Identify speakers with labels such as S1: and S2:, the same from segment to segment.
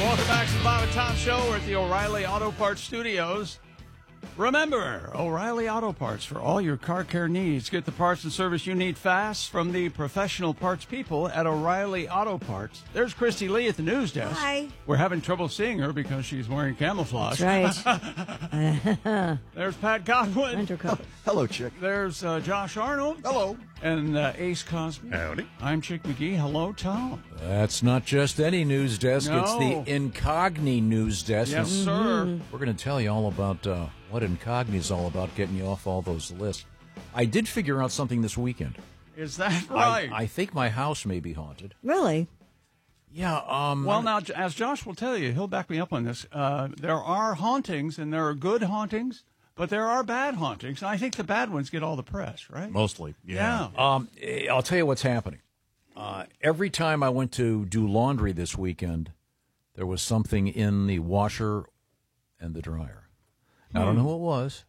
S1: Welcome back to the Bob and Tom Show. We're at the O'Reilly Auto Parts Studios. Remember, O'Reilly Auto Parts for all your car care needs. Get the parts and service you need fast from the professional parts people at O'Reilly Auto Parts. There's Christy Lee at the news desk.
S2: Hi.
S1: We're having trouble seeing her because she's wearing camouflage.
S2: That's right.
S1: There's Pat Godwin.
S2: Undercover.
S3: Hello, Chick.
S1: There's Josh Arnold.
S3: Hello.
S1: And Ace Cosby.
S3: Howdy.
S1: I'm Chick McGee. Hello, Tom.
S4: That's not just any news desk.
S1: No.
S4: It's the Incogni news desk.
S1: Yes, sir.
S4: We're going to tell you all about what Incogni is all about, getting you off all those lists. I did figure out something this weekend.
S1: Is that right?
S4: I think my house may be haunted.
S2: Really?
S4: Yeah.
S1: Well, now, as Josh will tell you, he'll back me up on this. There are hauntings, and there are good hauntings, but there are bad hauntings. And I think the bad ones get all the press, right?
S4: Mostly.
S1: Yeah.
S4: I'll tell you what's happening. Every time I went to do laundry this weekend, there was something in the washer and the dryer. I don't know who it was.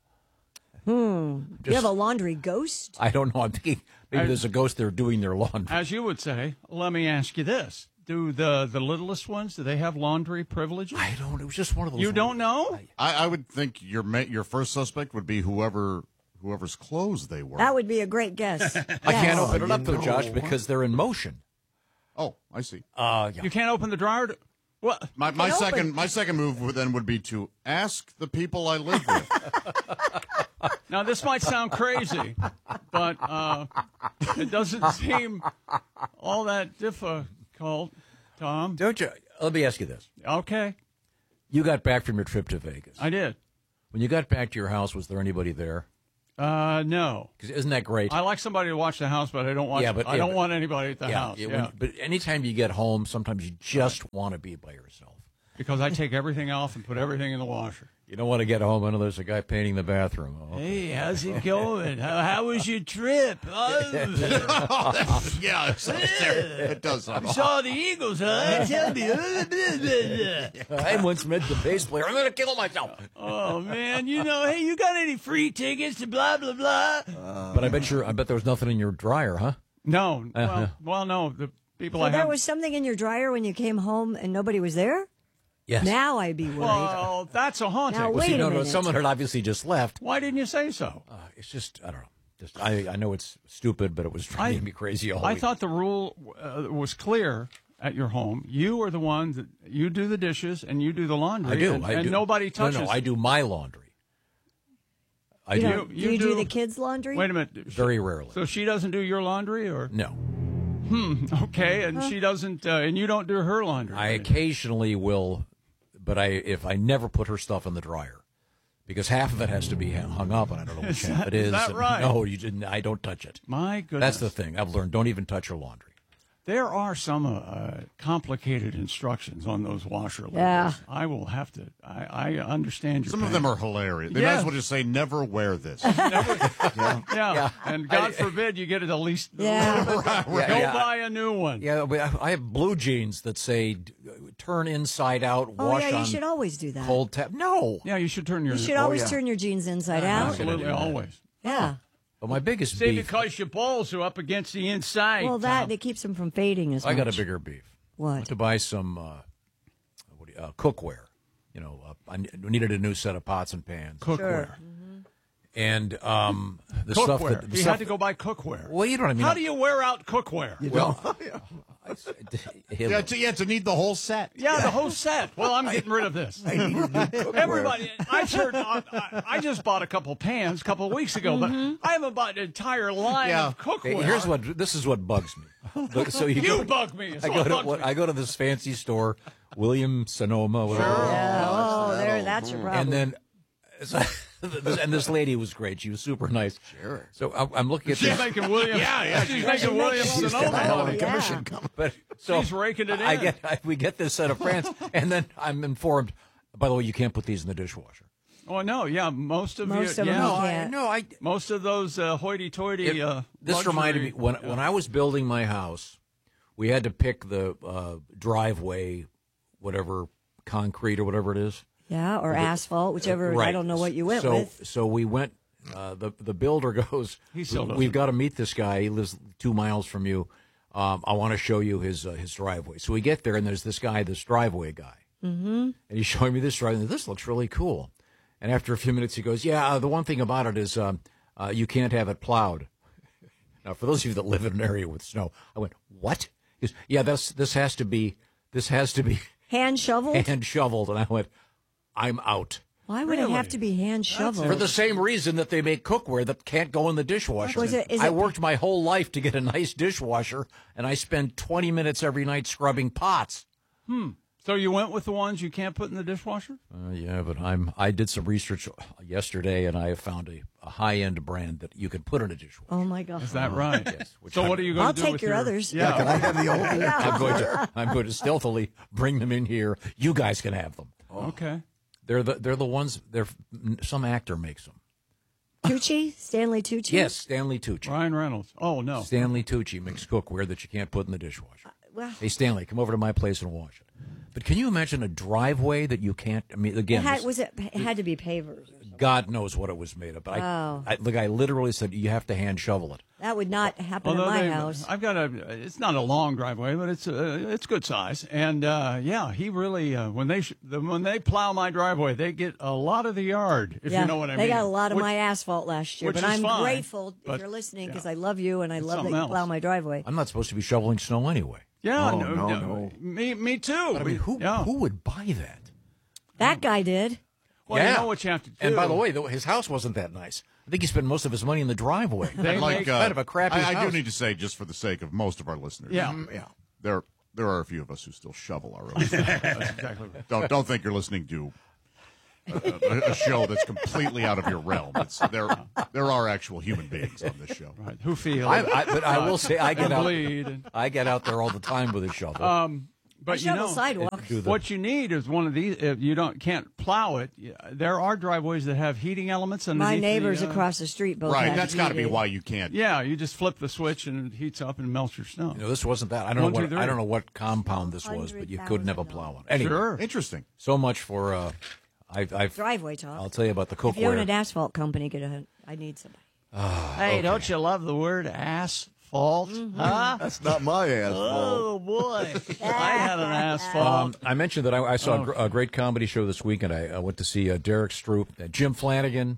S2: You have a laundry ghost?
S4: I don't know. I'm thinking maybe there's a ghost there doing their laundry.
S1: As you would say, let me ask you this. Do the littlest ones, do they have laundry privileges?
S4: I don't. It was just one of those.
S1: You don't know?
S3: I would think your first suspect would be whoever's clothes they were.
S2: That would be a great guess.
S4: I can't open it up,
S3: you
S4: though, Josh,
S3: know.
S4: because they're in motion.
S3: Oh, I see.
S4: Yeah.
S1: You can't open the dryer? What?
S3: My
S2: open.
S3: second move then would be to ask the people I live with.
S1: Now, this might sound crazy, but it doesn't seem all that difficult, Tom.
S4: Don't you? Let me ask you this.
S1: Okay,
S4: You got back from your trip to Vegas.
S1: I did.
S4: When you got back to your house, was there anybody there?
S1: No.
S4: 'Cause isn't that great?
S1: I like somebody to watch the house, but I don't want. I don't want anybody at the house.
S4: But anytime you get home, sometimes you just want to be by yourself.
S1: Because I take everything off and put everything in the washer.
S4: You don't want to get home. I know there's a guy painting the bathroom. Oh, okay.
S1: Hey, how's it going? How was your trip?
S3: Yeah, it does.
S1: Saw the Eagles, huh? Tell me.
S4: I once met the bass player. I'm going to kill myself.
S1: Oh man, hey, you got any free tickets to blah blah blah?
S4: But I bet there was nothing in your dryer, huh?
S1: No. Well, no. The people
S2: So
S1: I
S2: there
S1: have.
S2: was something in your dryer when you came home and nobody was there?
S4: Yes.
S2: Now I'd be worried.
S1: Well, that's a haunting.
S2: Now,
S4: Well,
S2: wait
S4: see,
S2: a
S4: no,
S2: minute.
S4: someone had obviously just left.
S1: Why didn't you say so?
S4: It's just, I don't know. Just I know it's stupid, but it was driving me crazy all
S1: I
S4: week.
S1: thought the rule was clear at your home. You are the one that you do the dishes and you do the laundry.
S4: I do.
S1: And nobody touches.
S4: No, I do my laundry. I
S2: You
S4: do.
S2: know, do you do the kids' laundry?
S1: Wait a minute.
S4: Very rarely.
S1: So she doesn't do your laundry, or
S4: No.
S1: okay, and she doesn't, and you don't do her laundry.
S4: I occasionally will, but if I never put her stuff in the dryer, because half of it has to be hung up, and I don't know which half it is.
S1: Is that
S4: and
S1: right?
S4: No, you didn't. I don't touch it.
S1: My goodness.
S4: That's the thing I've learned. Don't even touch her laundry.
S1: There are some complicated instructions on those washer labels.
S2: Yeah.
S1: I will have to. I understand your
S3: Some of
S1: pain.
S3: them are hilarious. They
S1: Yeah.
S3: might as well just say, "Never wear this."
S1: Yeah. And God forbid you get it at least.
S2: Yeah.
S1: Go
S4: Yeah.
S1: buy a new one.
S4: Yeah, but I have blue jeans that say "turn inside out,
S2: Oh,
S4: wash
S2: yeah, you
S4: on
S2: should always do that.
S4: cold tap." No,
S1: Yeah, you should turn your.
S2: You should always turn your jeans inside out.
S1: Absolutely, always.
S2: Yeah.
S4: but my biggest
S1: See,
S4: beef.
S1: because your balls are up against the inside.
S2: Well, it keeps them from fading as much.
S4: I got a bigger beef. I
S2: What?
S4: went to buy some cookware. I needed a new set of pots and pans.
S1: Cookware.
S4: And the stuff
S1: Cookware.
S4: that
S1: You had to go buy cookware.
S4: Well, you know what I mean.
S1: How do you wear out cookware?
S4: Well,
S3: Yeah, to need the whole set.
S1: Yeah, the whole set. Well, I'm getting rid of this. Everybody, I just bought a couple pans a couple of weeks ago, but I haven't bought an entire line of cookware.
S4: This is what bugs me. So
S1: You bug me. It's what bugs me.
S4: I go to this fancy store, William Sonoma, whatever.
S2: Yeah, oh, that's your problem.
S4: And then, and this lady was great. She was super nice. Sure. So I'm looking at
S1: She's
S4: this.
S1: making William. Yeah. She's making William Sonoma money.
S2: Yeah.
S4: But so
S1: She's raking it in.
S4: we get this set of pans, and then I'm informed. By the way, you can't put these in the dishwasher.
S1: Oh no, yeah, most of
S2: them
S1: yeah,
S2: you can't.
S4: No,
S1: most of those hoity-toity.
S4: This
S1: luxury-
S4: reminded me when I was building my house, we had to pick the driveway, whatever concrete or whatever it is.
S2: Yeah, or asphalt, whichever.
S4: Right.
S2: I don't know what you went with.
S4: So we went. The builder goes,
S1: He still doesn't.
S4: "We've got to meet this guy. He lives 2 miles from you. I want to show you his driveway." So we get there, and there's this guy, this driveway guy. And he's showing me this driveway. This looks really cool. And after a few minutes, he goes, "Yeah, the one thing about it is you can't have it plowed." Now, for those of you that live in an area with snow, I went, "What?" He goes, "Yeah, this has to be
S2: Hand shoveled?
S4: hand shoveled." And I went, "I'm out."
S2: Why would it have to be hand shoveled?
S4: For the same reason that they make cookware that can't go in the dishwasher. I worked my whole life to get a nice dishwasher, and I spend 20 minutes every night scrubbing pots.
S1: So you went with the ones you can't put in the dishwasher?
S4: Yeah, but I did some research yesterday, and I have found a high-end brand that you can put in a dishwasher.
S2: Oh, my God.
S1: Is that right?
S4: Yes.
S1: So what are you going
S2: I'll
S1: to do
S2: take
S1: with
S2: your others.
S1: Yeah.
S5: Can I have the old?
S4: I'm going to stealthily bring them in here. You guys can have them.
S1: Okay.
S4: They're the ones. Some actor makes them.
S2: Tucci? Stanley Tucci?
S4: Yes, Stanley Tucci.
S1: Ryan Reynolds. Oh, no.
S4: Stanley Tucci makes cookware that you can't put in the dishwasher.
S2: Well,
S4: Hey, Stanley, come over to my place and wash it. But can you imagine a driveway that you can't? I mean, again,
S2: it had to be pavers.
S4: God knows what it was made of. But the guy literally said you have to hand shovel it.
S2: That would not happen in my house.
S1: I've got it's not a long driveway, but it's good size. And he really when they plow my driveway, they get a lot of the yard. If you know what I mean.
S2: They got a lot of my asphalt last year,
S1: which
S2: but
S1: is
S2: I'm
S1: fine,
S2: grateful
S1: but,
S2: if you're listening because I love you and I love that you
S1: something
S2: plow
S1: else.
S2: my driveway.
S4: I'm not supposed to be shoveling snow anyway.
S1: Yeah,
S5: Oh,
S1: no.
S5: no.
S1: Me too.
S4: But I mean, who would buy that?
S2: That guy did.
S1: Well, you know what you have to do.
S4: And by the way, his house wasn't that nice. I think he spent most of his money in the driveway.
S3: Like,
S4: kind of a crappy
S3: I
S4: house.
S3: do need to say, just for the sake of most of our listeners,
S1: Yeah.
S3: there are a few of us who still shovel our own.
S1: That's exactly right.
S3: Don't think you're listening to a show that's completely out of your realm. There are actual human beings on this show.
S1: Right. Who feel?
S4: But I will say, I get
S1: and
S4: out.
S1: bleed.
S4: I get out there all the time with a shovel.
S1: But
S2: shovel sidewalk.
S1: What you need is one of these. If you can't plow it, there are driveways that have heating elements underneath.
S2: My neighbors
S1: the,
S2: across the street both
S3: Right,
S2: had
S3: that's got to be
S2: heated.
S3: why you can't.
S1: Yeah, you just flip the switch and it heats up and melts your snow.
S4: This wasn't that. I don't know what compound this was, but you couldn't have a plow on. Anyway,
S1: Sure.
S3: Interesting.
S4: so much for. I've
S2: Driveway talk.
S4: I'll tell you about the
S2: If you own
S4: cookware.
S2: an asphalt company, I need somebody.
S1: Hey, don't you love the word asphalt? Huh?
S5: That's not my asphalt.
S1: Oh boy, I had an asphalt.
S4: I mentioned that I saw a great comedy show this weekend. I went to see Derek Stroop, Jim Flanagan.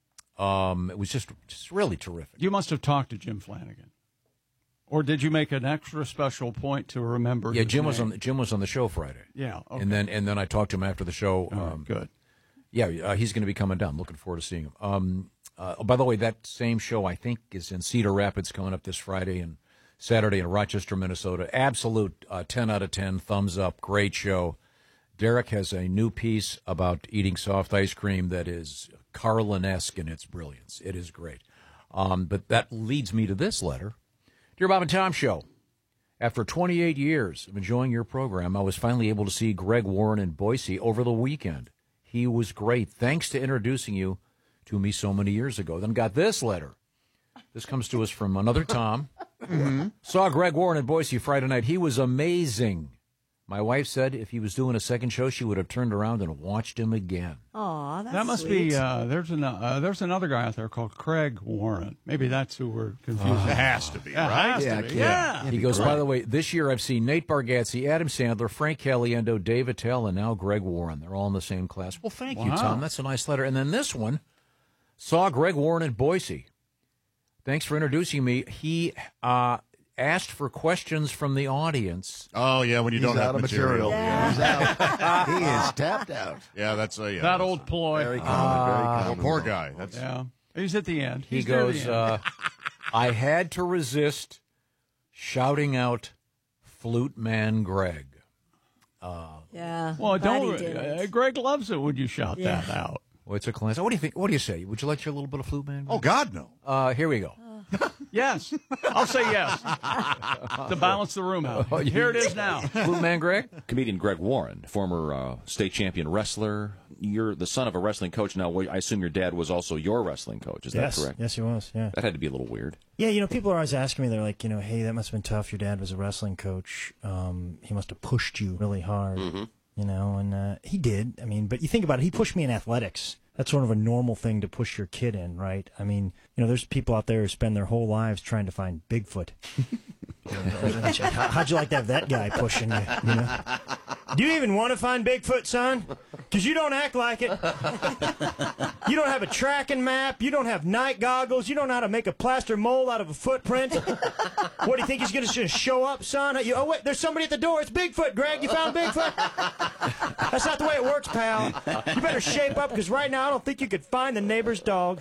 S4: It was just really terrific.
S1: You must have talked to Jim Flanagan, or did you make an extra special point to remember?
S4: Yeah,
S1: his
S4: Jim was
S1: name?
S4: on the show Friday.
S1: Yeah, okay.
S4: and then I talked to him after the show.
S1: Good.
S4: Yeah, he's going to be coming down. Looking forward to seeing him. By the way, that same show I think is in Cedar Rapids coming up this Friday and Saturday in Rochester, Minnesota. Absolute 10 out of 10, thumbs up, great show. Derek has a new piece about eating soft ice cream that is Carlin-esque in its brilliance. It is great. But that leads me to this letter. Dear Bob and Tom Show, after 28 years of enjoying your program, I was finally able to see Greg Warren in Boise over the weekend. He was great. Thanks to introducing you to me so many years ago. Then got this letter. This comes to us from another Tom. Saw Greg Warren in Boise Friday night. He was amazing. My wife said if he was doing a second show, she would have turned around and watched him again.
S2: Aw, that's
S1: That must
S2: sweet.
S1: be. There's another guy out there called Craig Warren. Maybe that's who we're confusing.
S3: It has to be,
S1: Yeah,
S3: right?
S1: has to
S5: Yeah,
S1: be.
S5: yeah.
S1: Yeah.
S4: He goes, by the way, this year I've seen Nate Bargatze, Adam Sandler, Frank Caliendo, Dave Attell, and now Greg Warren. They're all in the same class. Well, thank you,
S1: Wow.
S4: Tom. That's a nice letter. And then this one, saw Greg Warren in Boise. Thanks for introducing me. He asked for questions from the audience.
S3: Oh yeah, when you
S5: He's
S3: don't have
S5: out of
S3: material.
S2: Yeah.
S5: He's out. He is tapped out.
S3: Yeah, that's a
S1: That old ploy.
S5: Very common. Very
S3: Oh,
S5: common.
S3: poor guy. That's
S1: Yeah. He's at the end.
S4: He
S1: He's near
S4: goes,
S1: the end.
S4: I had to resist shouting out Flute Man Greg.
S2: Yeah.
S1: Well,
S2: glad he
S1: don't.
S2: didn't.
S1: Greg loves it when you shout
S2: Yeah.
S1: that out.
S4: Well, it's a class. What do you think? What do you say? Would you like to hear a little bit of Flute Man?
S3: oh God, no.
S4: Here we go.
S1: Yes, I'll say yes to balance the room out. Here it is now.
S4: Flute Man Greg?
S6: Comedian Greg Warren, former state champion wrestler. You're the son of a wrestling coach now. I assume your dad was also your wrestling coach. Is
S7: Yes,
S6: that correct?
S7: yes, he was. Yeah,
S6: That had to be a little weird.
S7: yeah. People are always asking me. They're like, hey, that must have been tough. Your dad was a wrestling coach. He must have pushed you really hard. And he did. I mean, but you think about it. He pushed me in athletics. That's sort of a normal thing to push your kid in, right? I mean, there's people out there who spend their whole lives trying to find Bigfoot. How'd you like to have that guy pushing you? Do you even want to find Bigfoot, son? Because you don't act like it. You don't have a tracking map. You don't have night goggles. You don't know how to make a plaster mold out of a footprint. What, do you think he's going to show up, son? Oh, wait, there's somebody at the door. It's Bigfoot, Greg. You found Bigfoot? That's not the way it works, pal. You better shape up, because right now I don't think you could find the neighbor's dog.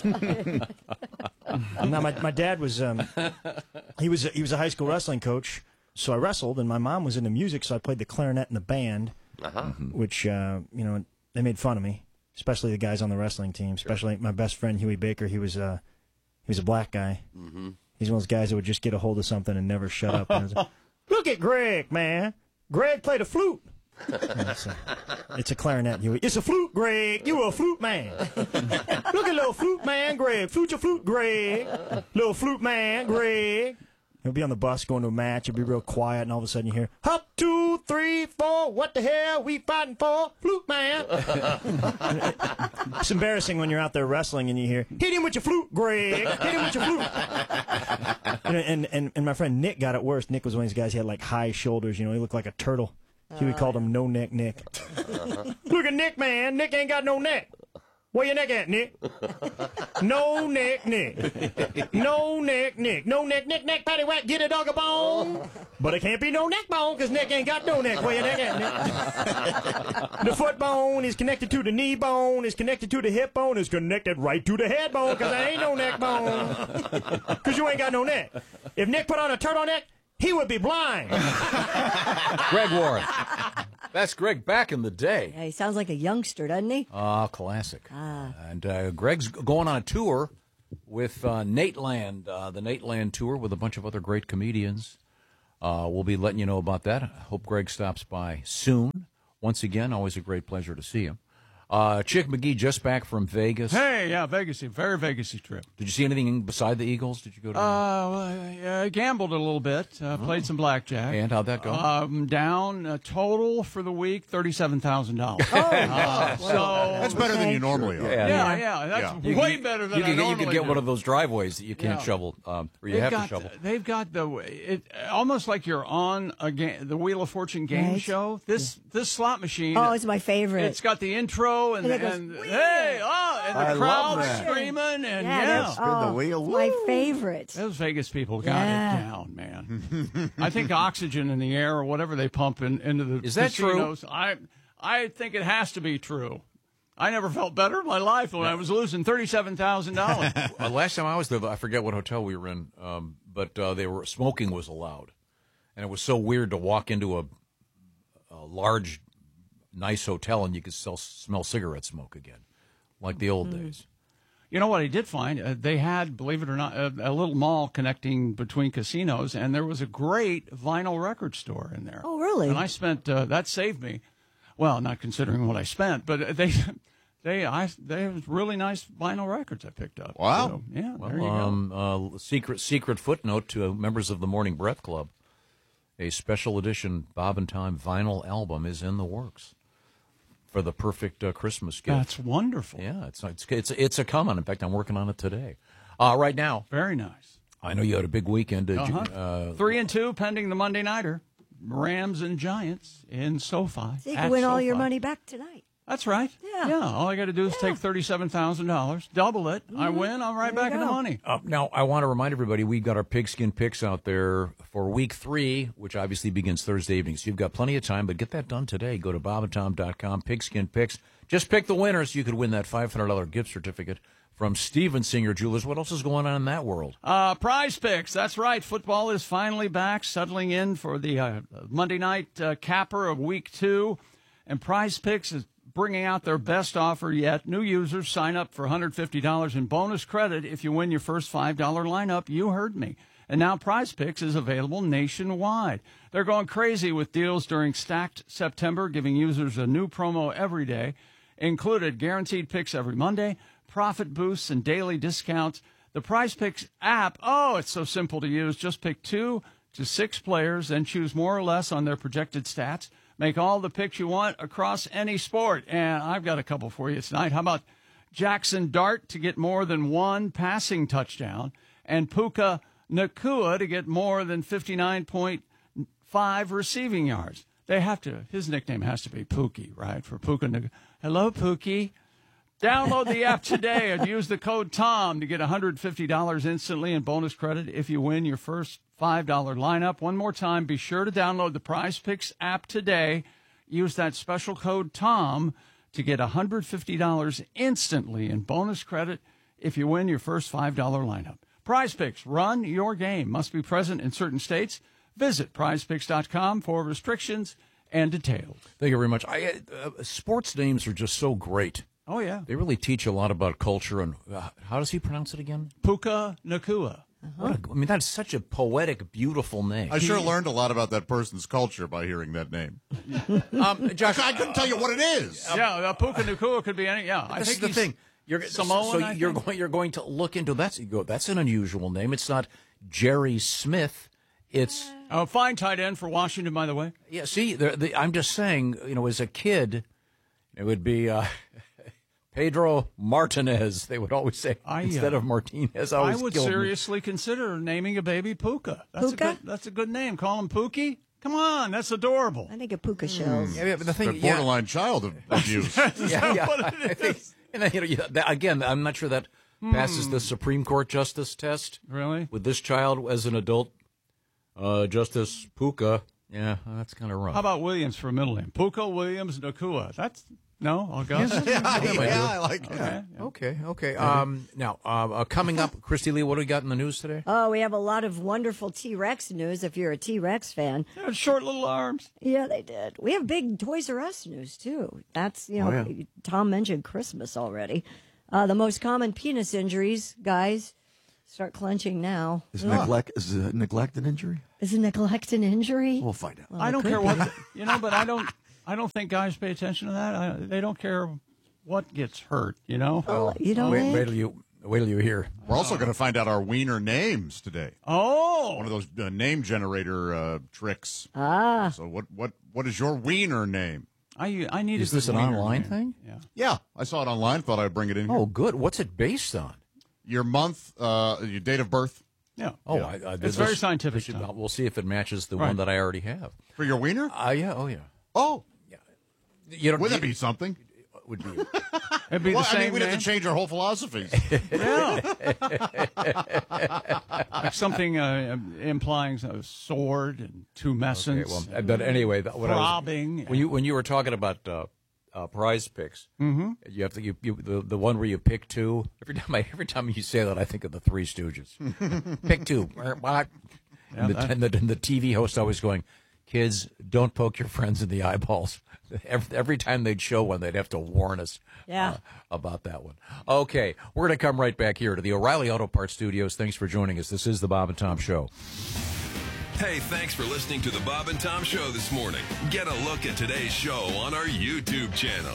S7: Now, my dad was, he was a high school wrestling coach. So I wrestled, and my mom was into music, so I played the clarinet in the band, which, they made fun of me, especially the guys on the wrestling team, especially my best friend, Huey Baker. He was a black guy. He's one of those guys that would just get a hold of something and never shut up. And like, look at Greg, man. Greg played a flute. It's a clarinet, Huey. It's a flute, Greg. You a flute man. Look at little flute man, Greg. Flute your flute, Greg. Little flute man, Greg. He'll be on the bus going to a match. He'll be real quiet, and all of a sudden you hear, "Hop, 2, 3, 4. What the hell we fighting for? Flute man." It's embarrassing when you're out there wrestling and you hear, "Hit him with your flute, Greg. Hit him with your flute." And my friend Nick got it worse. Nick was one of these guys. He had like high shoulders. He looked like a turtle. Huey called him No Neck Nick. Look at Nick, man. Nick ain't got no neck. Where your neck at, Nick? No neck, Nick. No neck, Nick. No neck, Nick, paddywhack, get a dog a bone. But it can't be no neck bone, because Nick ain't got no neck. Where your neck at, Nick? The foot bone is connected to the knee bone, is connected to the hip bone, is connected right to the head bone, because there ain't no neck bone. Because you ain't got no neck. If Nick put on a turtleneck, he would be blind.
S4: Greg Warren. That's Greg back in the day.
S2: Yeah, he sounds like a youngster, doesn't he?
S4: Classic. And Greg's going on a tour with Nate Land, the Nate Land tour with a bunch of other great comedians. We'll be letting you know about that. I hope Greg stops by soon. Once again, always a great pleasure to see him. Chick McGee just back from Vegas.
S1: Hey, yeah, Vegas-y, very Vegas-y trip.
S4: Did you see anything beside the Eagles? Did you go to?
S1: I gambled a little bit, played some blackjack.
S4: And how'd that go?
S1: Down total for the week, $37,000.
S2: So
S3: That's better than you normally are.
S1: Yeah, that's way better than I normally
S4: You could get
S1: do.
S4: one of those driveways that you can't shovel, or you have to shovel.
S1: They've got almost like you're on the Wheel of Fortune game show. This slot machine.
S2: Oh, it's my favorite.
S1: It's got the intro and
S2: it goes,
S1: and
S5: I
S1: the
S5: love
S1: crowd
S5: that.
S1: screaming and
S2: that's
S5: Spin the wheel.
S2: my
S5: Woo.
S2: favorite.
S1: those Vegas people got it down, man. I think oxygen in the air or whatever they pump into the
S4: Is that true?
S1: casinos. I think it has to be true. I never felt better in my life when I was losing $37,000.
S4: Last time I was there, I forget what hotel we were in, but smoking was allowed, and it was so weird to walk into a large, nice hotel and you could smell cigarette smoke again, like the old days.
S1: You know what I did find? They had, believe it or not, a little mall connecting between casinos, and there was a great vinyl record store in there.
S2: Oh, really?
S1: And I spent that saved me. Well, not considering what I spent, but they have really nice vinyl records I picked up.
S3: Wow.
S1: So, yeah,
S4: Well,
S1: there you go.
S4: Secret footnote to members of the Morning Breath Club: a special edition Bob and Tom vinyl album is in the works for the perfect Christmas gift.
S1: That's wonderful.
S4: Yeah, it's a coming. In fact, I'm working on it today. Right now,
S1: Very nice.
S4: I know you had a big weekend.
S1: 3-2 pending the Monday Nighter. Rams and Giants in SoFi.
S2: So you
S1: at
S2: can win all your
S1: SoFi.
S2: money back tonight.
S1: That's right.
S2: Yeah.
S1: All I got to do is take $37,000, double it. I win. I'm right
S2: There
S1: back
S2: you
S1: in the
S2: go.
S1: money.
S4: Now, I want to remind everybody, we've got our pigskin picks out there for week 3, which obviously begins Thursday evening. So you've got plenty of time, but get that done today. Go to bobandtom.com, pigskin picks. Just pick the winners. You could win that $500 gift certificate from Steven Singer Jewelers. What else is going on in that world?
S1: Prize Picks. That's right. Football is finally back, settling in for the Monday night capper of week 2. And Prize Picks is bringing out their best offer yet. New users sign up for $150 in bonus credit if you win your first $5 lineup. You heard me. And now Prize Picks is available nationwide. They're going crazy with deals during Stacked September, giving users a new promo every day. Included guaranteed picks every Monday, profit boosts, and daily discounts. The Prize Picks app, it's so simple to use. Just pick 2 to 6 players, then choose more or less on their projected stats. Make all the picks you want across any sport. And I've got a couple for you tonight. How about Jackson Dart to get more than 1 passing touchdown, and Puka Nakua to get more than 59.5 receiving yards? his nickname has to be Pookie, right? For Puka. Hello, Pookie. Download the app today and use the code TOM to get $150 instantly in bonus credit if you win your first $5 lineup. One more time, be sure to download the Prize Picks app today. Use that special code TOM to get $150 instantly in bonus credit if you win your first $5 lineup. Prize Picks, run your game. Must be present in certain states. Visit prizepicks.com for restrictions and details.
S4: Thank you very much. Sports names are just so great.
S1: Oh, yeah.
S4: They really teach a lot about culture. And how does he pronounce it again?
S1: Puka Nacua.
S4: I mean, that's such a poetic, beautiful name.
S3: I sure learned a lot about that person's culture by hearing that name.
S4: Josh,
S3: I couldn't tell you what it is.
S1: Yeah, Puka Nacua could be any. Yeah, I
S4: this
S1: think
S4: is the thing.
S1: Samoan.
S4: You're going to look into that. You go, that's an unusual name. It's not Jerry Smith. It's
S1: a fine tight end for Washington, by the way.
S4: Yeah. See, I'm just saying. As a kid, it would be Pedro Martinez. They would always say instead of Martinez.
S1: I would seriously consider naming a baby Puka. That's a good name. Call him Pookie. Come on, that's adorable.
S2: I think of puka shells.
S4: Yeah, but the thing,
S3: borderline child abuse.
S4: I think, and then, again, I'm not sure that passes the Supreme Court justice test.
S1: Really?
S4: With this child as an adult, Justice Puka. Yeah, that's kind of wrong.
S1: How about Williams for a middle name? Puka Williams Nacua. That's no, I'll go.
S3: I like that.
S4: Okay. Now, coming up, Christy Lee, what do we got in the news today?
S2: Oh, we have a lot of wonderful T-Rex news if you're a T-Rex fan.
S1: Short little arms.
S2: Yeah, they did. We have big Toys R Us news, too. That's, Tom mentioned Christmas already. The most common penis injuries, guys, start clenching now.
S5: Is neglect an injury?
S2: Is neglect an injury?
S5: We'll find out.
S2: Well,
S1: I don't care what, but I don't think guys pay attention to that. They don't care what gets hurt,
S2: Well,
S4: wait till you hear.
S3: We're also going to find out our wiener names today.
S1: Oh,
S3: one of those name generator tricks. So what is your wiener name?
S1: I need.
S4: Is this an online thing?
S3: Yeah. I saw it online. Thought I'd bring it in here.
S4: Oh, good. What's it based on?
S3: Your month, your date of birth.
S1: Yeah.
S4: Oh,
S3: yeah.
S1: It's very scientific.
S4: We'll see if it matches the one that I already have.
S3: For your wiener?
S4: Yeah. Oh, yeah.
S3: Oh.
S4: Yeah.
S3: Would that be something?
S4: Would be.
S1: It'd be the same.
S3: I mean, we'd have to change our whole philosophies.
S1: Yeah. Like something implying a sword and tumescence.
S4: Okay, well, but anyway,
S1: throbbing.
S4: When you were talking about Prize Picks, you have to the one where you pick two. Every time you say that, I think of the Three Stooges. Pick two. And the TV host always going, kids, don't poke your friends in the eyeballs. Every time they'd show one, they'd have to warn us about that one. Okay, we're going to come right back here to the O'Reilly Auto Parts Studios. Thanks for joining us. This is the Bob and Tom Show.
S8: Hey, thanks for listening to the Bob and Tom Show this morning. Get a look at today's show on our YouTube channel.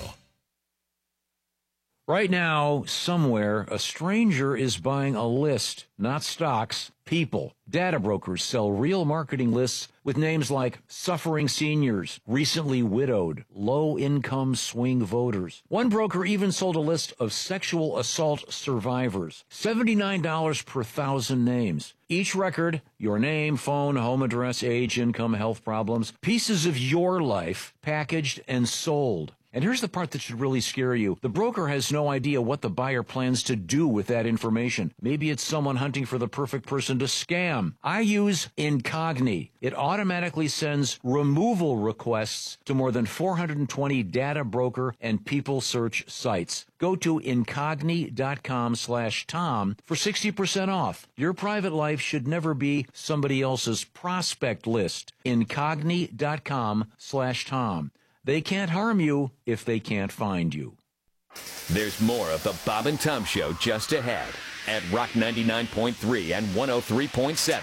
S4: Right now, somewhere, a stranger is buying a list, not stocks, people. Data brokers sell real marketing lists with names like suffering seniors, recently widowed, low-income swing voters. One broker even sold a list of sexual assault survivors. $79 per 1,000 names. Each record, your name, phone, home address, age, income, health problems, pieces of your life packaged and sold. And here's the part that should really scare you. The broker has no idea what the buyer plans to do with that information. Maybe it's someone hunting for the perfect person to scam. I use Incogni. It automatically sends removal requests to more than 420 data broker and people search sites. Go to Incogni.com/Tom for 60% off. Your private life should never be somebody else's prospect list. Incogni.com/Tom. They can't harm you if they can't find you.
S9: There's more of the Bob and Tom Show just ahead at Rock 99.3 and 103.7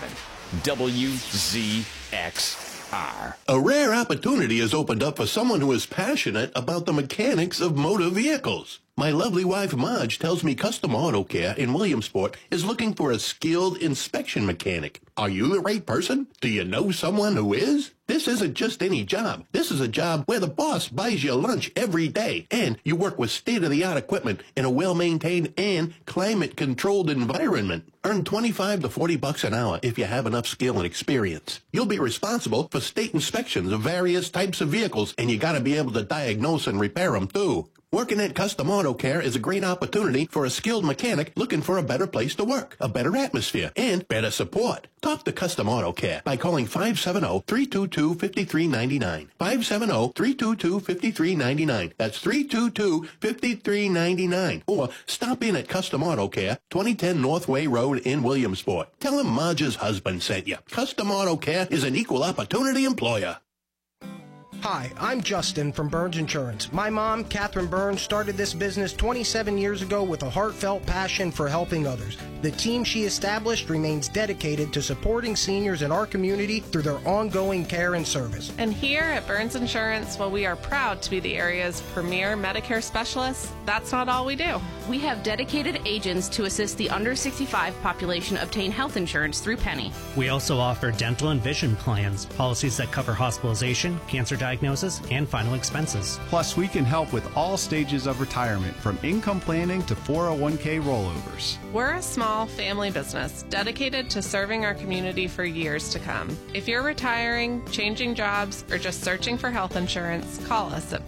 S9: WZXR.
S10: A rare opportunity has opened up for someone who is passionate about the mechanics of motor vehicles. My lovely wife Marge tells me Custom Auto Care in Williamsport is looking for a skilled inspection mechanic. Are you the right person? Do you know someone who is? This isn't just any job. This is a job where the boss buys you lunch every day, and you work with state-of-the-art equipment in a well-maintained and climate-controlled environment. Earn $25 to $40 an hour if you have enough skill and experience. You'll be responsible for state inspections of various types of vehicles, and you gotta be able to diagnose and repair them too. Working at Custom Auto Care is a great opportunity for a skilled mechanic looking for a better place to work, a better atmosphere, and better support. Talk to Custom Auto Care by calling 570-322-5399. 570-322-5399. That's 322-5399. Or stop in at Custom Auto Care, 2010 Northway Road in Williamsport. Tell them Marge's husband sent you. Custom Auto Care is an equal opportunity employer.
S11: Hi, I'm Justin from Burns Insurance. My mom, Catherine Burns, started this business 27 years ago with a heartfelt passion for helping others. The team she established remains dedicated to supporting seniors in our community through their ongoing care and service.
S12: And here at Burns Insurance, while we are proud to be the area's premier Medicare specialists, that's not all we do.
S13: We have dedicated agents to assist the under 65 population obtain health insurance through Penny.
S14: We also offer dental and vision plans, policies that cover hospitalization, cancer diagnosis, and final expenses.
S15: Plus, we can help with all stages of retirement, from income planning to 401k rollovers.
S12: We're a small family business dedicated to serving our community for years to come. If you're retiring, changing jobs, or just searching for health insurance, call us at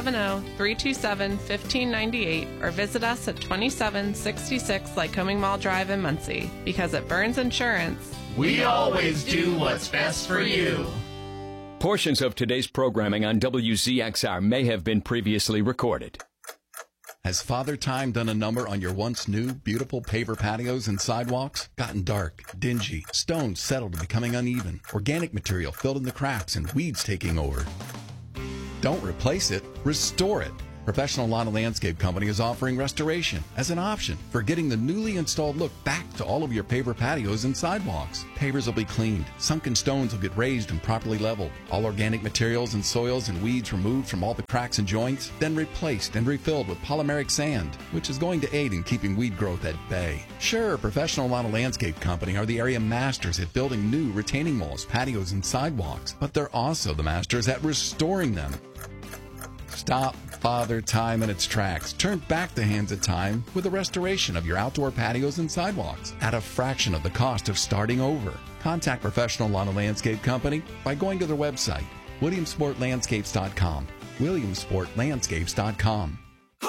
S12: 570-327-1598 or visit us at 2766 Lycoming Mall Drive in Muncie. Because at Burns Insurance,
S16: we always do what's best for you.
S9: Portions of today's programming on WZXR may have been previously recorded.
S17: Has Father Time done a number on your once new, beautiful paver patios and sidewalks? Gotten dark, dingy, stones settled to becoming uneven, organic material filled in the cracks, and weeds taking over? Don't replace it, restore it. Professional Lawn and Landscape Company is offering restoration as an option for getting the newly installed look back to all of your paver patios and sidewalks. Pavers will be cleaned, sunken stones will get raised and properly leveled, all organic materials and soils and weeds removed from all the cracks and joints, then replaced and refilled with polymeric sand, which is going to aid in keeping weed growth at bay. Sure, Professional Lawn and Landscape Company are the area masters at building new retaining walls, patios, and sidewalks, but they're also the masters at restoring them. Stop Father Time in its tracks. Turn back the hands of time with a restoration of your outdoor patios and sidewalks at a fraction of the cost of starting over. Contact Professional Lawn and Landscape Company by going to their website, WilliamsportLandscapes.com. WilliamsportLandscapes.com.